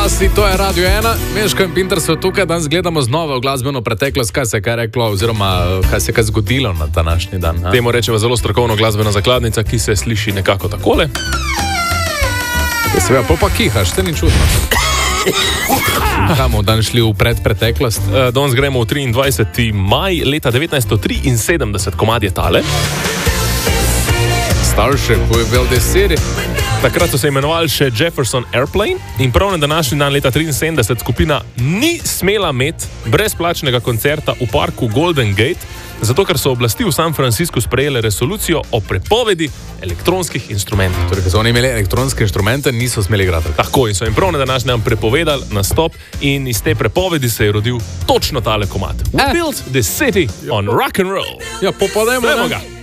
si, to je Radio 1, Meško in Pinter so tukaj, danes gledamo znova v glasbeno preteklost, kaj se je kaj reklo, oziroma kaj se je kaj zgodilo na današnji dan. Temu rečeva zelo strokovno glasbena zakladnica, ki se sliši nekako takole. Ja, seveda, pa kihaš, te ni čudno. Kamo dan šli v preteklost? Danes gremo v 23. maj leta 1973, komad je tale. Starship, we build this city. Takrat so se imenovali še Jefferson Airplane in prav na današnji dan leta 1973 skupina ni smela imeti brezplačnega koncerta v parku Golden Gate, zato ker so oblasti v San Franciscu sprejele resolucijo o prepovedi elektronskih instrumentov. Torej, ker so oni imeli elektronske instrumente, niso smeli igrati. Tako, in so jim prav na današnji dan prepovedali nastop in iz te prepovedi se je rodil točno tale komad. We built the city on rock and roll. Ja, popademo. Dajmo ga.